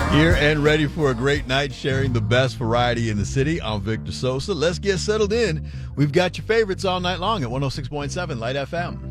Here and ready for a great night, sharing the best variety in the city. I'm Victor Sosa. Let's get settled in. We've got your favorites all night long at 106.7 Light FM.